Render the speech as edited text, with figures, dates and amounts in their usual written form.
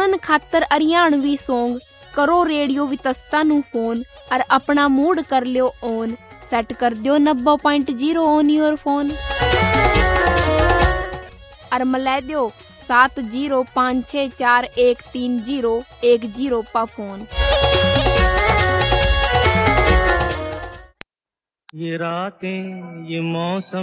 सुनन खातर हरियाणवी सॉन्ग करो रेडियो वितस्ता नु फोन और अपना मूड कर लियो ऑन। सेट कर दियो 90.0 ऑन योर फोन और मिला दियो 7056413010 पा फोन। ये रातें ये मौसम